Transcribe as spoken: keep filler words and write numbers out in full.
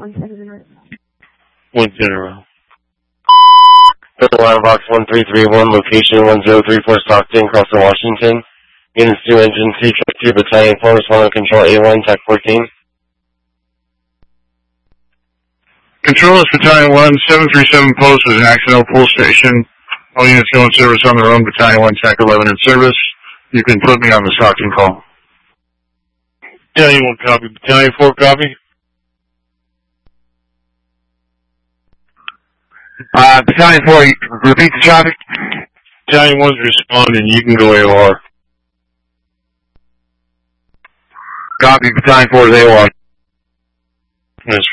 one zero. One zero. Line box one three three one, location one zero three four Stockton, Crossing, Washington. Units two, engine two, truck two, battalion four, responding control A one, tech fourteen. Control is battalion one, seven three seven post is an accidental pull station. All units go in service on their own, battalion one, tech eleven in service. You can put me on the Stockton call. Battalion one copy, battalion four copy. Uh, battalion four, repeat the traffic. Battalion one's responding, you can go A O R. Copy, battalion four is A O R. That's